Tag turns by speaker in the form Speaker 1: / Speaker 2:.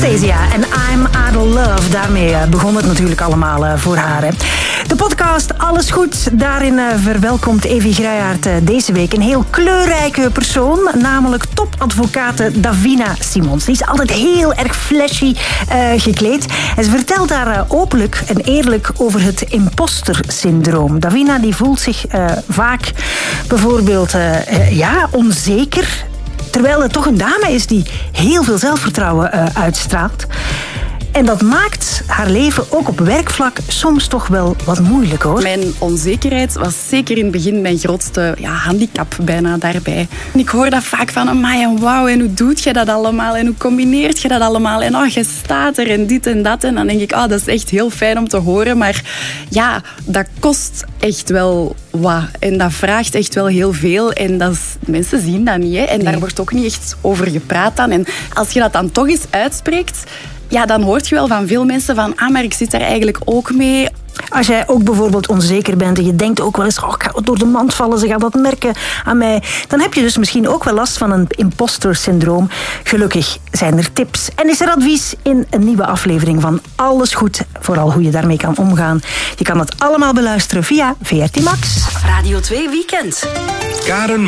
Speaker 1: Anastasia en I'm Out of Love. Daarmee begon het natuurlijk allemaal voor haar. Hè. De podcast Alles Goed. Daarin verwelkomt Evi Gruijaert deze week een heel kleurrijke persoon. Namelijk topadvocate Davina Simons. Die is altijd heel erg flashy gekleed. En ze vertelt daar openlijk en eerlijk over het imposter-syndroom. Davina die voelt zich vaak bijvoorbeeld onzeker. Terwijl het toch een dame is die heel veel zelfvertrouwen uitstraalt. En dat maakt haar leven ook op werkvlak soms toch wel wat moeilijk, hoor.
Speaker 2: Mijn onzekerheid was zeker in het begin mijn grootste handicap bijna daarbij. En ik hoor dat vaak van, amai en wauw, en hoe doet je dat allemaal? En hoe combineert je dat allemaal? En je staat er en dit en dat. En dan denk ik, dat is echt heel fijn om te horen. Maar ja, dat kost echt wel wat. En dat vraagt echt wel heel veel. En mensen zien dat niet. Hè? En daar wordt ook niet echt over gepraat dan. En als je dat dan toch eens uitspreekt, dan hoort je wel van veel mensen van, maar ik zit daar eigenlijk ook mee.
Speaker 1: Als jij ook bijvoorbeeld onzeker bent en je denkt ook wel eens, ik ga door de mand vallen, ze gaan dat merken aan mij. Dan heb je dus misschien ook wel last van een imposter-syndroom. Gelukkig zijn er tips en is er advies in een nieuwe aflevering van Alles Goed. Vooral hoe je daarmee kan omgaan. Je kan het allemaal beluisteren via VRT Max.
Speaker 3: Radio 2 Weekend.
Speaker 4: Karen